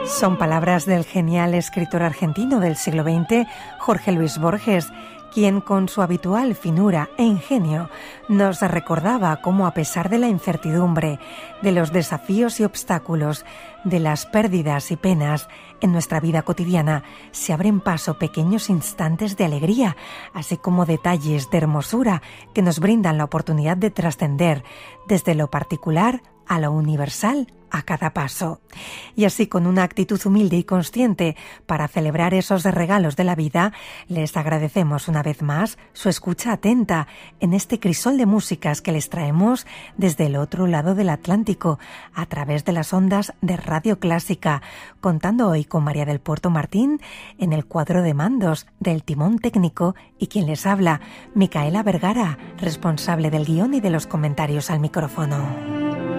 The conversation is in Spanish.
Son palabras del genial escritor argentino del siglo XX, Jorge Luis Borges, quien con su habitual finura e ingenio nos recordaba cómo, a pesar de la incertidumbre, de los desafíos y obstáculos, de las pérdidas y penas, en nuestra vida cotidiana se abren paso pequeños instantes de alegría, así como detalles de hermosura que nos brindan la oportunidad de trascender desde lo particular a lo universal a cada paso. Y así, con una actitud humilde y consciente para celebrar esos regalos de la vida, les agradecemos una vez más su escucha atenta en este crisol de músicas que les traemos desde el otro lado del Atlántico, a través de las ondas de Radio Clásica, contando hoy con María del Puerto Martín en el cuadro de mandos del timón técnico, y quien les habla, Micaela Vergara, responsable del guión y de los comentarios al micrófono.